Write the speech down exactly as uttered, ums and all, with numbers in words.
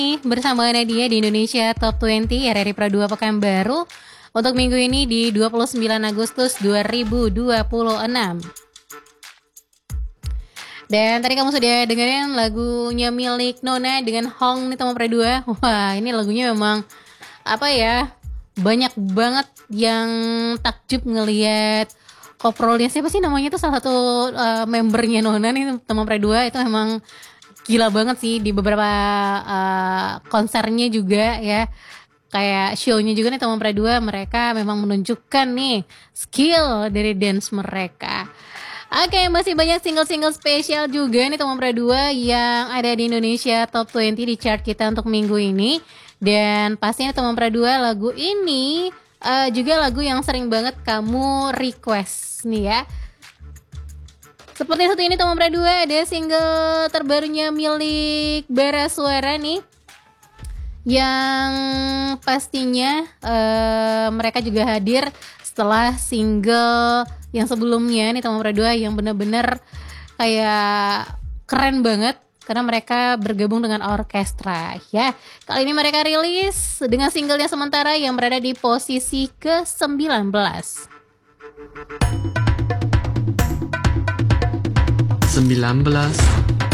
Bersama Nadia di Indonesia Top dua puluh R R I Pro dua Pekanbaru untuk minggu ini di dua puluh sembilan Agustus dua ribu dua puluh enam. Dan tadi kamu sudah dengerin lagunya milik Nona dengan Hong nih teman Pro dua. Wah, ini lagunya memang apa ya? Banyak banget yang takjub ngelihat koprolnya, siapa sih namanya tuh, salah satu uh, membernya Nona nih teman Pro dua, itu memang gila banget sih di beberapa uh, konsernya juga ya, kayak show-nya juga nih teman Pro dua, mereka memang menunjukkan nih skill dari dance mereka. Oke, masih banyak single-single spesial juga nih teman Pro dua yang ada di Indonesia Top dua puluh di chart kita untuk minggu ini. Dan pastinya teman Pro dua, lagu ini uh, juga lagu yang sering banget kamu request nih ya. Seperti satu ini teman Pro dua, ada single terbarunya milik Bara Suara nih, yang pastinya uh, mereka juga hadir setelah single yang sebelumnya nih teman Pro dua, yang bener-bener kayak keren banget karena mereka bergabung dengan orkestra ya. Kali ini mereka rilis dengan singlenya sementara yang berada di posisi ke sembilan belas. sembilan belas